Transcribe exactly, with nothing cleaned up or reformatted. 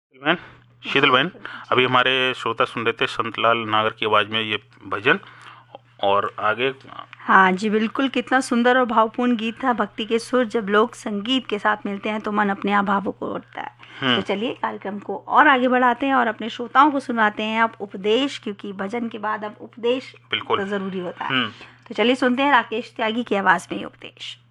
बहन, शीतल बहन, अभी हमारे श्रोता सुन रहे थे संतलाल नागर की आवाज़ में ये भजन, और आगे। हाँ जी बिल्कुल, कितना सुंदर और भावपूर्ण गीत था। भक्ति के सुर जब लोग संगीत के साथ मिलते हैं तो मन अपने आप भावुक हो उठता है। तो चलिए कार्यक्रम को और आगे बढ़ाते हैं और अपने श्रोताओं को सुनाते हैं अब उपदेश, क्योंकि भजन के बाद अब उपदेश बिल्कुल तो जरूरी होता है। तो चलिए सुनते हैं राकेश त्यागी की आवाज़ में ये उपदेश।